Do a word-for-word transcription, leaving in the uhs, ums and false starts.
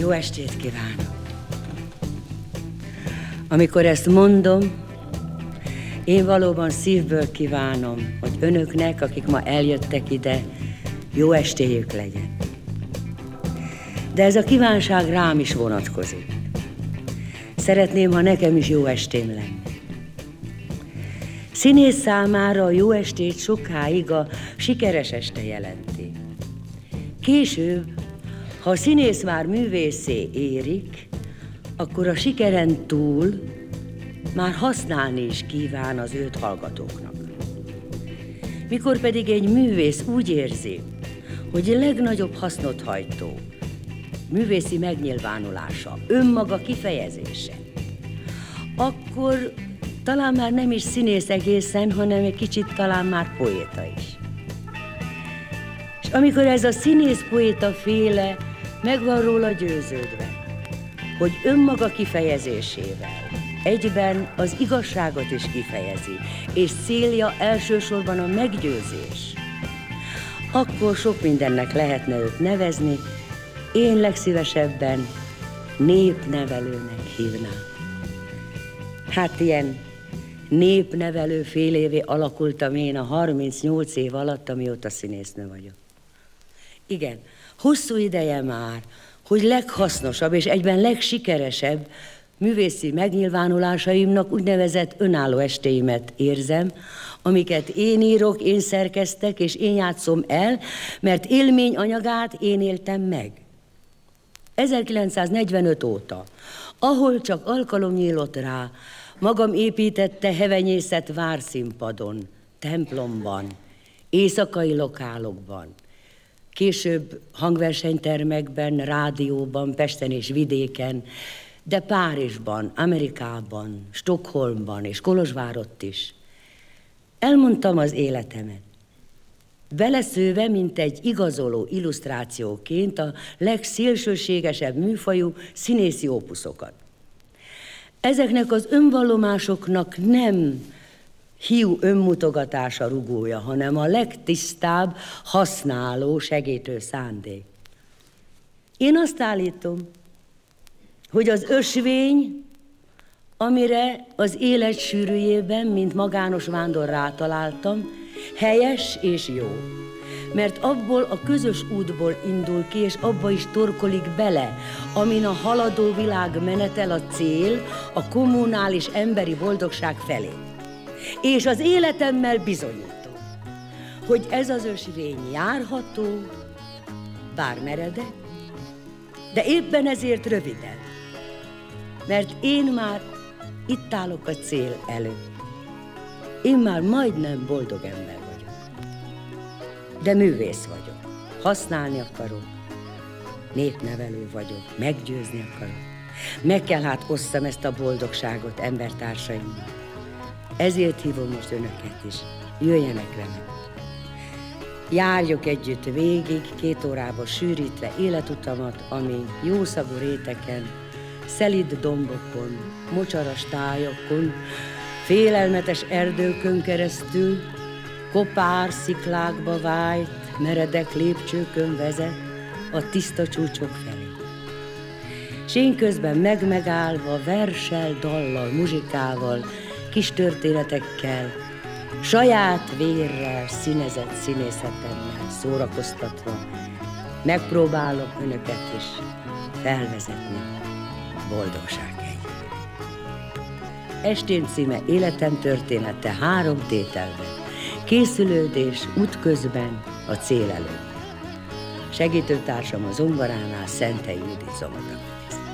Jó estét kívánok! Amikor ezt mondom, én valóban szívből kívánom, hogy önöknek, akik ma eljöttek ide, jó estéjük legyen. De ez a kívánság rám is vonatkozik. Szeretném, ha nekem is jó estém lenne. Színész számára a jó estét sokáig a sikeres este jelenti. Később, ha a színész már művészé érik, akkor a sikeren túl már használni is kíván az őt hallgatóknak. Mikor pedig egy művész úgy érzi, hogy a legnagyobb hasznot hajtó művészi megnyilvánulása, önmaga kifejezése, akkor talán már nem is színész egészen, hanem egy kicsit talán már poéta is. És amikor ez a színész-poéta féle meg van róla győződve, hogy önmaga kifejezésével egyben az igazságot is kifejezi, és célja elsősorban a meggyőzés, akkor sok mindennek lehetne őt nevezni, én legszívesebben népnevelőnek hívnám. Hát ilyen népnevelő fél évé alakultam én a harmincnyolc év alatt, amióta színésznő vagyok. Igen, hosszú ideje már, hogy leghasznosabb és egyben legsikeresebb művészi megnyilvánulásaimnak úgynevezett önálló estéimet érzem, amiket én írok, én szerkesztek és én játszom el, mert élmény anyagát én éltem meg. ezerkilencszáznegyvenöt óta, ahol csak alkalom nyílott rá, magam építette hevenyészet várszínpadon, templomban, éjszakai lokálokban, később hangversenytermekben, rádióban, Pesten és vidéken, de Párizsban, Amerikában, Stockholmban és Kolozsvárott is. Elmondtam az életemet, beleszőve, mint egy igazoló illusztrációként a legszélsőségesebb műfajú színészi ópuszokat. Ezeknek az önvallomásoknak nem hiú önmutogatása rugója, hanem a legtisztább, használó, segítő szándék. Én azt állítom, hogy az ösvény, amire az élet sűrűjében, mint magános vándor rátaláltam, helyes és jó. Mert abból a közös útból indul ki, és abba is torkolik bele, amin a haladó világ menetel a cél, a kommunális emberi boldogság felé. És az életemmel bizonyítom, hogy ez az ösvény járható, bár meredek, de éppen ezért röviden. Mert én már itt állok a cél előtt. Én már majdnem boldog ember vagyok. De művész vagyok. Használni akarok. Népnevelő vagyok. Meggyőzni akarok. Meg kell hát osszam ezt a boldogságot embertársaimmal. Ezért hívom most önöket is. Jöjjenek velem. Járjuk együtt végig, két órába sűrítve életutamat, ami jószagú réteken, szelíd dombokon, mocsaras tájakon, félelmetes erdőkön keresztül, kopár sziklákba vájt, meredek lépcsőkön vezet a tiszta csúcsok felé. S én közben megmegállva, verssel, dallal, muzsikával, kis történetekkel, saját vérrel, színezett színészetemmel szórakoztatva, megpróbálok önöket is felvezetni boldogság egy. Estém címe Életem története három tételben. Készülődés útközben a cél előtt. Segítőtársam a zongoránál Szentei Judit zongora.